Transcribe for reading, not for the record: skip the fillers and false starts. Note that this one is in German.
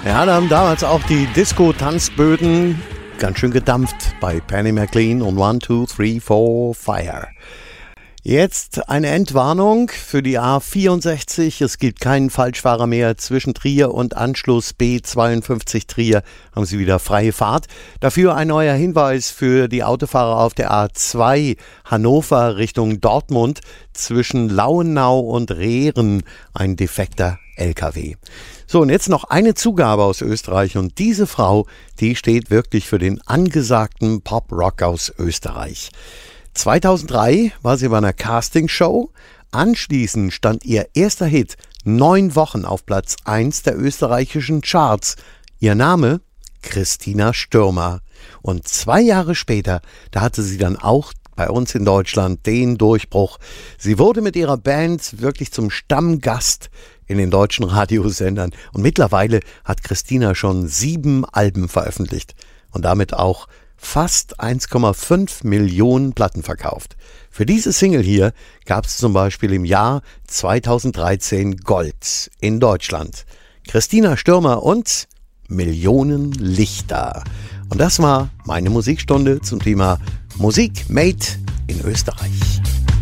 Ja, da haben damals auch die Disco-Tanzböden ganz schön gedampft bei Penny McLean und 1, 2, 3, 4, Fire. Jetzt eine Entwarnung für die A64. Es gibt keinen Falschfahrer mehr zwischen Trier und Anschluss B52 Trier. Haben Sie wieder freie Fahrt. Dafür ein neuer Hinweis für die Autofahrer auf der A2 Hannover Richtung Dortmund. Zwischen Lauenau und Rehren ein defekter LKW. So, und jetzt noch eine Zugabe aus Österreich. Und diese Frau, die steht wirklich für den angesagten Pop-Rock aus Österreich. 2003 war sie bei einer Castingshow. Anschließend stand ihr erster Hit 9 Wochen auf Platz 1 der österreichischen Charts. Ihr Name? Christina Stürmer. Und 2 Jahre später, da hatte sie dann auch bei uns in Deutschland den Durchbruch. Sie wurde mit ihrer Band wirklich zum Stammgast in den deutschen Radiosendern. Und mittlerweile hat Christina schon 7 Alben veröffentlicht. Und damit auch fast 1,5 Millionen Platten verkauft. Für diese Single hier gab es zum Beispiel im Jahr 2013 Gold in Deutschland. Christina Stürmer und Millionen Lichter. Und das war meine Musikstunde zum Thema Musik made in Österreich.